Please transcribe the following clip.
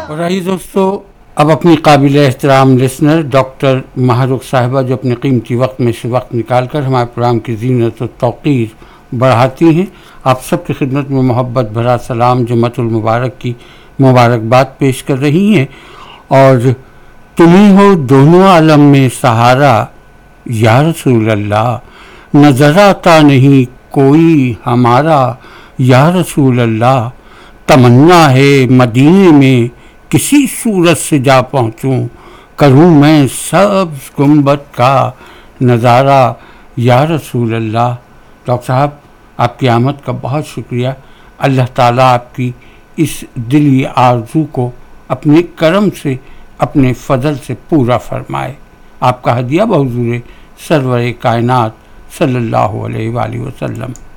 और आइए दोस्तों, अब अपनी काबिल एहतराम लिसनर डॉक्टर महारुख साहिबा जो अपने कीमती वक्त में से वक्त निकाल कर हमारे प्रोग्राम की जीनत और तौक़ीर बढ़ाती हैं, आप सबकी खिदमत में मोहब्बत भरा सलाम जुम्मतुल मुबारक की मुबारकबाद पेश कर रही हैं। और तुम्ही हो दोनों आलम में सहारा या रसूल अल्लाह, नज़र आता नहीं कोई हमारा या रसूल अल्लाह, तमन्ना है मदीने में किसी सूरत से जा पहुँचूं, करूँ मैं सब गुंबद का नज़ारा या रसूल अल्लाह। डॉक्टर साहब, आपकी आमद का बहुत शुक्रिया। अल्लाह ताला आपकी इस दिली आरज़ू को अपने करम से, अपने फ़ज़ल से पूरा फरमाए। आपका हदिया बहुज़ूर सरवर कायनात सल्लल्लाहु अलैहि वसल्लम।